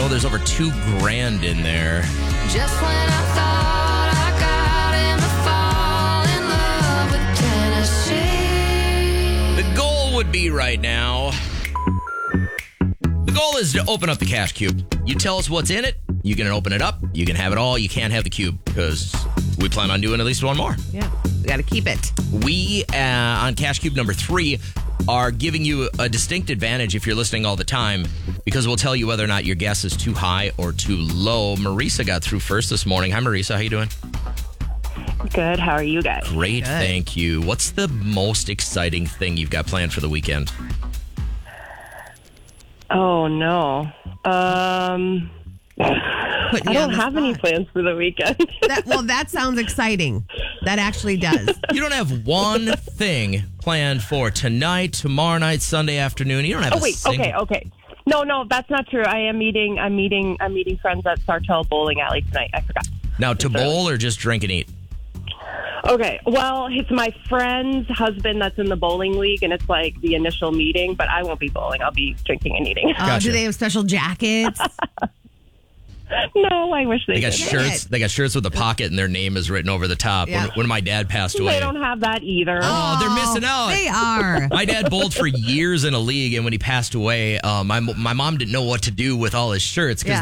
know there's over $2,000 in there. Just when I thought I got him to fall in love with Tennessee. The goal would be right now. The goal is to open up the cash cube. You tell us what's in it. You can open it up. You can have it all. You can't have the cube because we plan on doing at least one more. Yeah, we got to keep it. We, on cash cube number 3, are giving you a distinct advantage if you're listening all the time because we'll tell you whether or not your guess is too high or too low. Marisa got through first this morning. Hi, Marisa. How you doing? Good. How are you guys? Great. Thank you. What's the most exciting thing you've got planned for the weekend? Oh, no. I don't have any plans for the weekend. That sounds exciting. That actually does. You don't have one thing planned for tonight, tomorrow night, Sunday afternoon. You don't have Okay. No, that's not true. I'm meeting friends at Sartell Bowling Alley tonight. I forgot. Now, to bowl or just drink and eat? Okay, well, it's my friend's husband that's in the bowling league, and it's like the initial meeting, but I won't be bowling. I'll be drinking and eating. Gotcha. Do they have special jackets? No, I wish they got did. shirts. They got shirts with a pocket, and their name is written over the top. Yeah. When my dad passed away, They don't have that either. Oh, they're missing out. They are. My dad bowled for years in a league, and when he passed away, my mom didn't know what to do with all his shirts because